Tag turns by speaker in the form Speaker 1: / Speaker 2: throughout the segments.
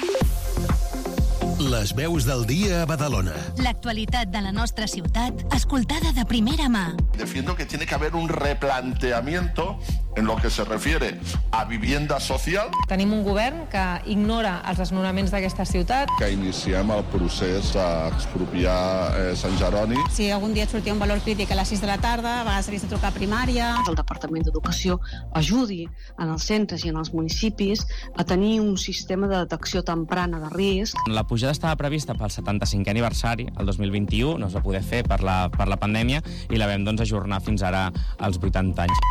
Speaker 1: Les veus del dia a Badalona.
Speaker 2: L'actualitat de la nostra ciutat, escoltada de primera mà.
Speaker 3: Defiendo que tiene que haber un replanteamiento en lo que se refiere a vivienda social.
Speaker 4: Tenim un govern que ignora els desnonaments d'aquesta ciutat.
Speaker 5: Que iniciem el procés d'expropiar Sant Jeroni.
Speaker 6: Si algun dia et sortia un valor crític a les 6 de la tarda, a vegades havies de trucar a primària.
Speaker 7: El Departament d'Educació ajudi en els centres i en els municipis a tenir un sistema de detecció temprana de risc.
Speaker 8: La pujada estava prevista pel 75è aniversari, el 2021, no es va poder fer per la pandèmia i la vam ajornar fins ara als 80 anys.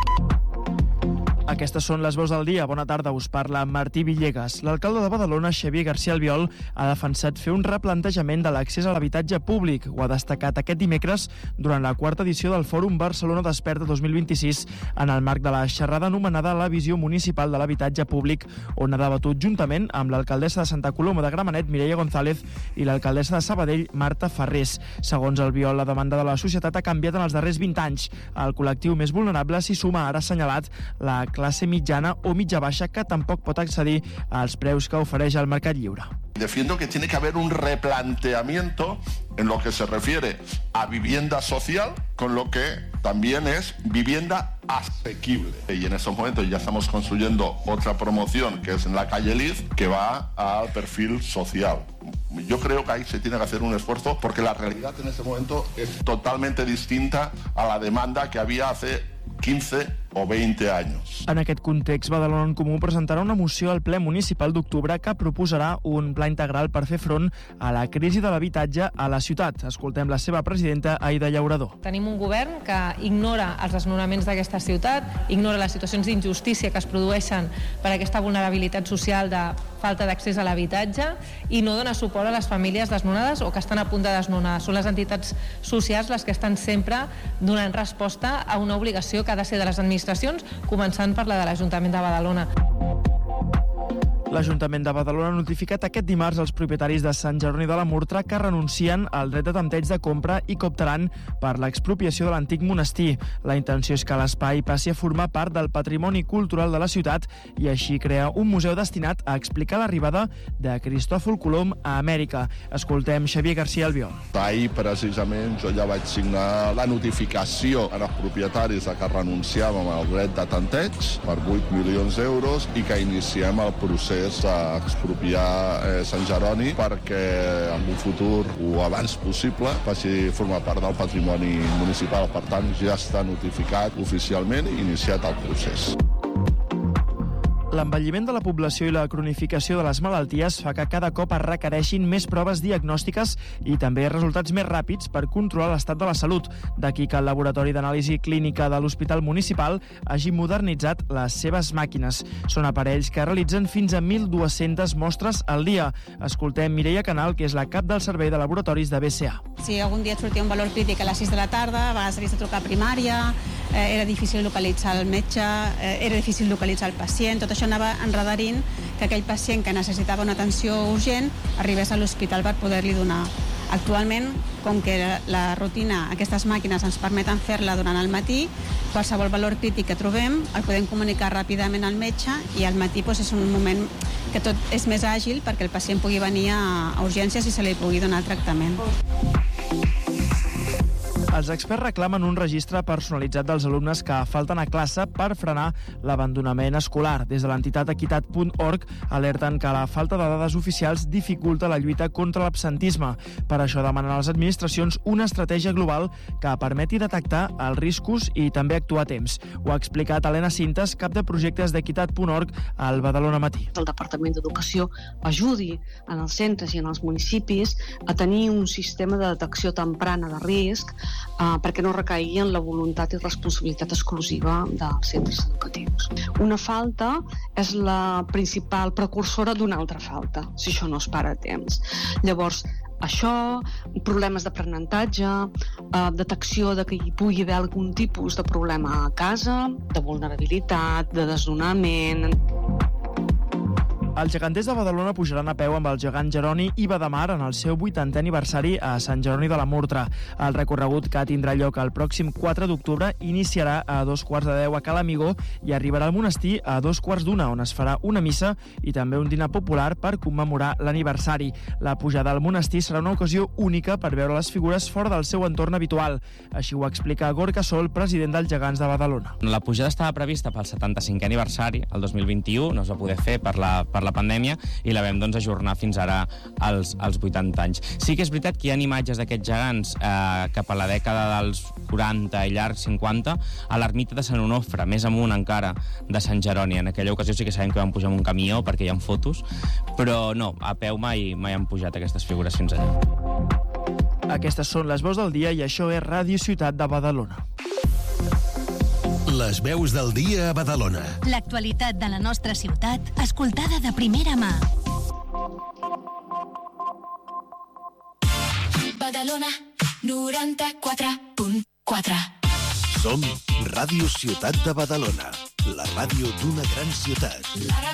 Speaker 9: Aquestes són les veus del dia. Bona tarda, us parla Martí Villegas. L'alcalde de Badalona, Xavier García Albiol, ha defensat fer un replantejament de l'accés a l'habitatge públic. Ho ha destacat aquest dimecres durant la quarta edició del Fòrum Barcelona Desperta 2026 en el marc de la xerrada anomenada La Visió Municipal de l'Habitatge Públic, on ha debatut juntament amb l'alcaldessa de Santa Coloma de Gramenet, Mireia González, i l'alcaldessa de Sabadell, Marta Ferrés. Segons Albiol, la demanda de la societat ha canviat en els darrers 20 anys. El col·lectiu més vulnerable s'hi suma, ara assenyalat, la classe mitjana o mitja baixa, que tampoc pot accedir als preus que ofereix el mercat lliure.
Speaker 3: Defiendo que tiene que haber un replanteamiento en lo que se refiere a vivienda social, con lo que también es vivienda asequible. Y en estos momentos ya estamos construyendo otra promoción, que es en la calle Liz, que va al perfil social. Yo creo que ahí se tiene que hacer un esfuerzo, porque la realidad en este momento es totalmente distinta a la demanda que había hace 15 o 20 anys.
Speaker 9: En aquest context, Badalona en Comú presentarà una moció al ple municipal d'octubre que proposarà un pla integral per fer front a la crisi de l'habitatge a la ciutat. Escoltem la seva presidenta, Aida Llaurador.
Speaker 4: Tenim un govern que ignora els desnonaments d'aquesta ciutat, ignora les situacions d'injustícia que es produeixen per aquesta vulnerabilitat social de falta d'accés a l'habitatge i no dona suport a les famílies desnonades o que estan a punt de desnonar. Són les entitats socials les que estan sempre donant resposta a una obligació que ha de ser de les administracions, començant per la de l'Ajuntament de Badalona.
Speaker 9: L'Ajuntament de Badalona ha notificat aquest dimarts als propietaris de Sant Jeroni de la Murtra que renuncien al dret de tempteig de compra i que optaran per l'expropiació de l'antic monestir. La intenció és que l'espai passi a formar part del patrimoni cultural de la ciutat i així crear un museu destinat a explicar l'arribada de Cristòfol Colom a Amèrica. Escoltem Xavier García Albiol.
Speaker 5: Ahir, precisament, jo ja vaig signar la notificació als propietaris de que renunciàvem al dret de tanteig per 8 milions d'euros i que iniciem el procés d'expropiar Sant Jeroni perquè en un futur o abans possible passi a formar part del patrimoni municipal. Per tant, ja està notificat oficialment i iniciat el procés.
Speaker 9: L'envelliment de la població i la cronificació de les malalties fa que cada cop es requereixin més proves diagnòstiques i també resultats més ràpids per controlar l'estat de la salut. D'aquí que el Laboratori d'Anàlisi Clínica de l'Hospital Municipal hagi modernitzat les seves màquines. Són aparells que realitzen fins a 1.200 mostres al dia. Escoltem Mireia Canal, que és la cap del Servei de Laboratoris de BCA.
Speaker 6: Si algun dia et sortia un valor crític a les 6 de la tarda, a vegades havies de trucar a primària, era difícil localitzar el metge, era difícil localitzar el pacient, tot això anava enredarint que aquell pacient que necessitava una atenció urgent arribés a l'hospital per poder-li donar. Actualment, com que la rutina, aquestes màquines ens permeten fer-la durant el matí, qualsevol valor crític que trobem el podem comunicar ràpidament al metge i al matí és un moment que tot és més àgil perquè el pacient pugui venir a urgències i se li pugui donar el tractament.
Speaker 9: Els experts reclamen un registre personalitzat dels alumnes que falten a classe per frenar l'abandonament escolar. Des de l'entitat equitat.org alerten que la falta de dades oficials dificulta la lluita contra l'absentisme. Per això demanen a les administracions una estratègia global que permeti detectar els riscos i també actuar a temps. Ho ha explicat Helena Cintas, cap de projectes d'equitat.org al Badalona Matí.
Speaker 7: El Departament d'Educació ajudi en els centres i en els municipis a tenir un sistema de detecció temprana de risc perquè no recaigui en la voluntat i responsabilitat exclusiva dels centres educatius. Una falta és la principal precursora d'una altra falta, si això no es para a temps. Llavors, això, problemes d'aprenentatge, detecció de que hi pugui haver algun tipus de problema a casa, de vulnerabilitat, de desnonament.
Speaker 9: Els geganters de Badalona pujaran a peu amb el gegant Jeroni i Badamar en el seu 80è aniversari a Sant Jeroni de la Murtra. El recorregut, que tindrà lloc el pròxim 4 d'octubre, iniciarà a 2:15 a Cala Amigó i arribarà al monestir a 2:15, on es farà una missa i també un dinar popular per commemorar l'aniversari. La pujada al monestir serà una ocasió única per veure les figures fora del seu entorn habitual. Així ho explica Gorka Sol, president dels Gegants de Badalona.
Speaker 8: La pujada estava prevista pel 75è aniversari, el 2021, no es va poder fer per la pandèmia i la vam ajornar fins ara als 80 anys. Sí que és veritat que hi ha imatges d'aquests gegants cap a la dècada dels 40 i llarg 50 a l'ermita de Sant Onofre, més amunt encara de Sant Jeroni. En aquella ocasió sí que sabem que vam pujar amb un camió perquè hi ha fotos, però no, a peu mai han pujat aquestes figures fins allà.
Speaker 9: Aquestes són les veus del dia i això és Ràdio Ciutat de Badalona.
Speaker 1: Les veus del dia a Badalona.
Speaker 2: L'actualitat de la nostra ciutat, escoltada de primera mà.
Speaker 10: Badalona 94.4.
Speaker 1: Som Ràdio Ciutat de Badalona, la ràdio d'una gran ciutat.